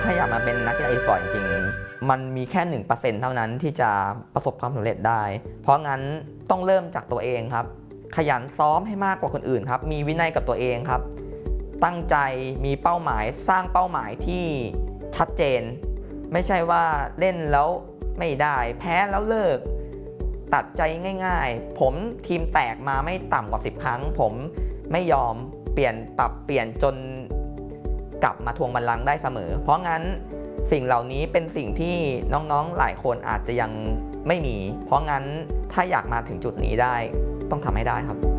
ถ้าอยากมาเป็นนักกีฬาอีสปอร์ตจริงๆมันมีแค่ 1% เท่านั้นที่จะประสบความสำเร็จได้เพราะงั้นต้องเริ่มจากตัวเองครับขยันซ้อมให้มากกว่าคนอื่นครับมีวินัยกับตัวเองครับตั้งใจมีเป้าหมายสร้างเป้าหมายที่ชัดเจนไม่ใช่ว่าเล่นแล้วไม่ได้แพ้แล้วเลิกตัดใจง่ายๆผมทีมแตกมาไม่ต่ำกว่า10 ครั้งผมไม่ยอมปรับเปลี่ยนจนกลับมาทวงบัลลังก์ได้เสมอเพราะงั้นสิ่งเหล่านี้เป็นสิ่งที่น้องๆหลายคนอาจจะยังไม่มีเพราะงั้นถ้าอยากมาถึงจุดนี้ได้ต้องทำให้ได้ครับ